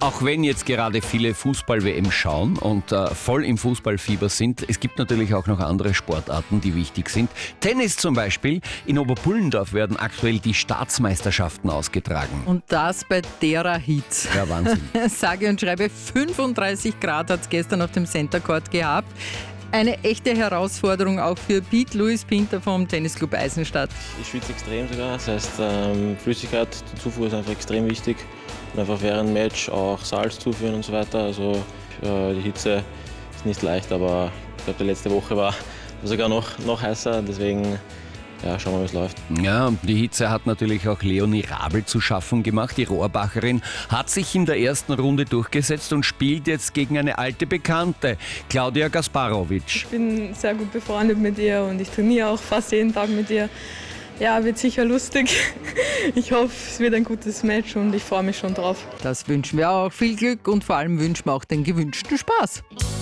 Auch wenn jetzt gerade viele Fußball-WM schauen und voll im Fußballfieber sind, es gibt natürlich auch noch andere Sportarten, die wichtig sind. Tennis zum Beispiel. In Oberpullendorf werden aktuell die Staatsmeisterschaften ausgetragen. Und das bei derer Hitze. Ja, Wahnsinn. Sage und schreibe, 35 Grad hat es gestern auf dem Center Court gehabt. Eine echte Herausforderung auch für Pete Louis Pinter vom Tennisclub Eisenstadt. Ich schwitze extrem sogar, das heißt Flüssigkeit, die Zufuhr ist einfach extrem wichtig. Und einfach während dem Match auch Salz zuführen und so weiter. Also die Hitze ist nicht leicht, aber ich glaube, die letzte Woche war sogar noch heißer, deswegen ja, schauen wir, wie es läuft. Ja, und die Hitze hat natürlich auch Leonie Rabel zu schaffen gemacht. Die Rohrbacherin hat sich in der ersten Runde durchgesetzt und spielt jetzt gegen eine alte Bekannte, Claudia Gasparovic. Ich bin sehr gut befreundet mit ihr und ich trainiere auch fast jeden Tag mit ihr. Ja, wird sicher lustig. Ich hoffe, es wird ein gutes Match und ich freue mich schon drauf. Das wünschen wir auch. Viel Glück und vor allem wünschen wir auch den gewünschten Spaß.